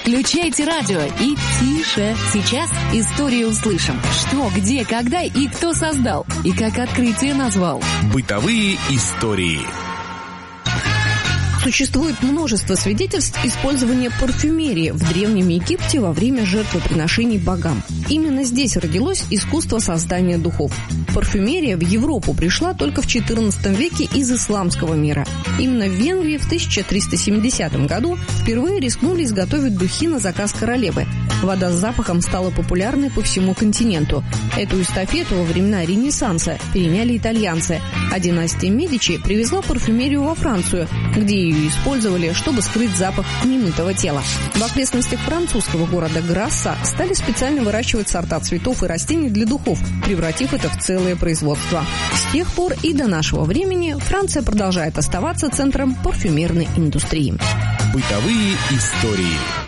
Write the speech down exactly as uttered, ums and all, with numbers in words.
Включайте радио и тише. Сейчас историю услышим. Что, где, когда и кто создал. И как открытие назвал. Бытовые истории. Существует множество свидетельств использования парфюмерии в Древнем Египте во время жертвоприношений богам. Именно здесь родилось искусство создания духов. Парфюмерия в Европу пришла только в четырнадцатом веке из исламского мира. Именно в Венгрии в тысяча триста семидесятом году впервые рискнули изготовить духи на заказ королевы. Вода с запахом стала популярной по всему континенту. Эту эстафету во времена Ренессанса переняли итальянцы, а династия Медичи привезла парфюмерию во Францию, где ее использовали, чтобы скрыть запах немытого тела. В окрестностях французского города Грасса стали специально выращивать сорта цветов и растений для духов, превратив это в целое производство. С тех пор и до нашего времени Франция продолжает оставаться центром парфюмерной индустрии. Бытовые истории.